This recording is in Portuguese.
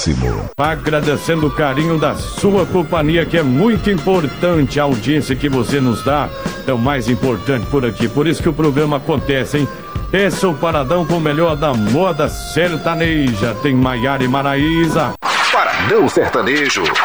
máximo. Agradecendo o carinho da sua companhia, que é muito importante, a audiência que você nos dá é o mais importante por aqui, por isso que o programa acontece, hein? Esse é o Paradão com o melhor da moda sertaneja. Tem Maiara e Maraísa. Paradão Sertanejo.